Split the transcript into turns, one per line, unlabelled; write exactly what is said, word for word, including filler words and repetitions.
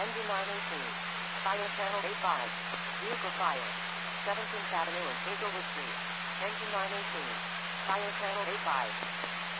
Engine nine eighteen. Fire channel eight five. Vehicle fire. seventeenth Avenue and Hazelwood Street. Engine nine eighteen. Fire channel eight five.